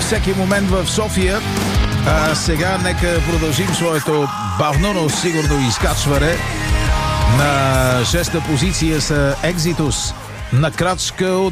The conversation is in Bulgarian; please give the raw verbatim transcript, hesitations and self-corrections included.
всеки момент в София. А сега нека продължим своето бавно, но сигурно изкачване. На шеста позиция са Exodus. На крачка от